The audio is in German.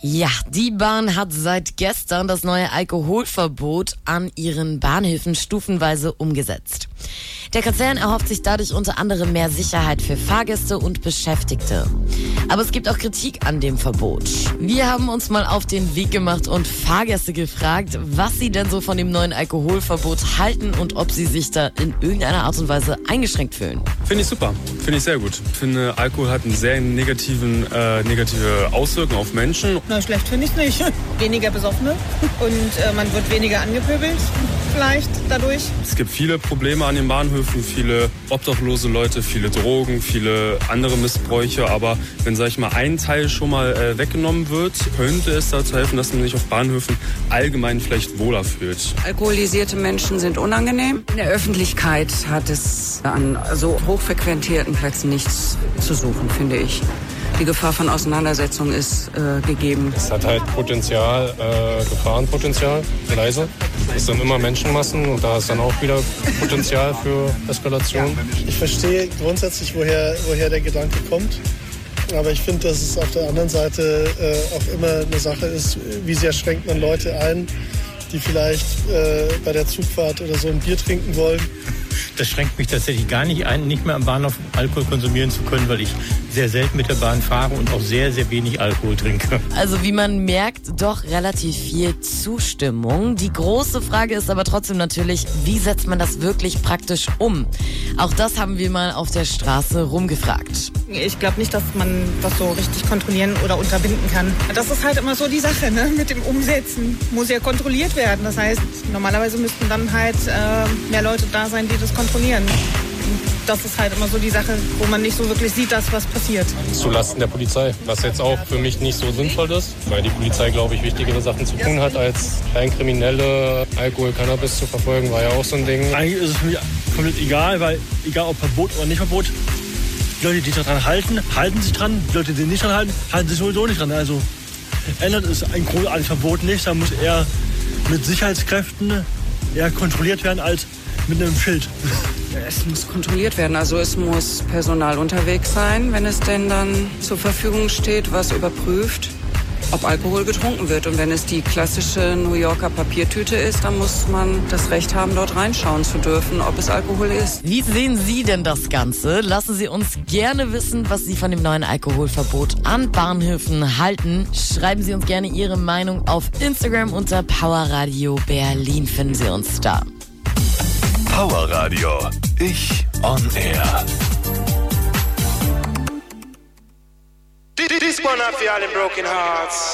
Ja, die Bahn hat seit gestern das neue Alkoholverbot an ihren Bahnhöfen stufenweise umgesetzt. Der Konzern erhofft sich dadurch unter anderem mehr Sicherheit für Fahrgäste und Beschäftigte. Aber es gibt auch Kritik an dem Verbot. Wir haben uns mal auf den Weg gemacht und Fahrgäste gefragt, was sie denn so von dem neuen Alkoholverbot halten und ob sie sich da in irgendeiner Art und Weise eingeschränkt fühlen. Finde ich super, finde ich sehr gut. Ich finde, Alkohol hat eine sehr negative Auswirkung auf Menschen. Na, schlecht finde ich nicht. Weniger Besoffene und man wird weniger angepöbelt vielleicht dadurch. Es gibt viele Probleme an den Bahnhöfen, viele obdachlose Leute, viele Drogen, viele andere Missbräuche. Aber wenn, sag ich mal, ein Teil schon mal weggenommen wird, könnte es dazu helfen, dass man sich auf Bahnhöfen allgemein vielleicht wohler fühlt. Alkoholisierte Menschen sind unangenehm. In der Öffentlichkeit hat es an so hochfrequentierten Plätzen nichts zu suchen, finde ich. Die Gefahr von Auseinandersetzung ist gegeben. Es hat halt Potenzial, Gefahrenpotenzial, leise. Es sind immer Menschenmassen und da ist dann auch wieder Potenzial für Eskalation. Ich verstehe grundsätzlich, woher der Gedanke kommt. Aber ich finde, dass es auf der anderen Seite auch immer eine Sache ist, wie sehr schränkt man Leute ein, die vielleicht bei der Zugfahrt oder so ein Bier trinken wollen. Das schränkt mich tatsächlich gar nicht ein, nicht mehr am Bahnhof Alkohol konsumieren zu können, weil ich sehr selten mit der Bahn fahre und auch sehr, sehr wenig Alkohol trinke. Also wie man merkt, doch relativ viel Zustimmung. Die große Frage ist aber trotzdem natürlich, wie setzt man das wirklich praktisch um? Auch das haben wir mal auf der Straße rumgefragt. Ich glaube nicht, dass man das so richtig kontrollieren oder unterbinden kann. Das ist halt immer so die Sache, ne? Mit dem Umsetzen. Muss ja kontrolliert werden. Das heißt, normalerweise müssten dann halt mehr Leute da sein, die das kontrollieren. Das ist halt immer so die Sache, wo man nicht so wirklich sieht, dass was passiert. Zulasten der Polizei, was jetzt auch für mich nicht so sinnvoll ist, weil die Polizei, glaube ich, wichtigere Sachen zu tun hat, als Kleinkriminelle Alkohol, Cannabis zu verfolgen, war ja auch so ein Ding. Eigentlich ist es für mich komplett egal, weil egal ob Verbot oder nicht Verbot, die Leute, die sich daran halten, halten sich dran, die Leute, die nicht dran halten sich sowieso nicht dran. Also ändert es ein großartiges Verbot nicht, da muss eher mit Sicherheitskräften eher kontrolliert werden als mit einem Schild. Es muss kontrolliert werden, also es muss Personal unterwegs sein, wenn es denn dann zur Verfügung steht, was überprüft, ob Alkohol getrunken wird. Und wenn es die klassische New Yorker Papiertüte ist, dann muss man das Recht haben, dort reinschauen zu dürfen, ob es Alkohol ist. Wie sehen Sie denn das Ganze? Lassen Sie uns gerne wissen, was Sie von dem neuen Alkoholverbot an Bahnhöfen halten. Schreiben Sie uns gerne Ihre Meinung auf Instagram unter Powerradio Berlin. Finden Sie uns da. Powerradio. Ich on Air. This one up for all the broken hearts.